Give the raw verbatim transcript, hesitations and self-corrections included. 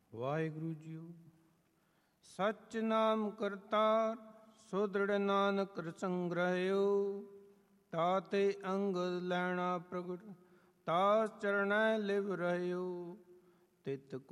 Waheguru JIO. ਸਚ ਨਾਮ ਕਰਤਾਰ ਸੁਦ੍ਰਿੜ ਨਾਨਕ ਸੰਗ੍ਰਹਿਓ। ਤਾਤੇ ਅੰਗਦ ਲੈਣਾ ਪ੍ਰਗਟ ਤਾਸ ਚਰਣੈ ਲਿਵ ਰਹਿਓ। ਤਿਤ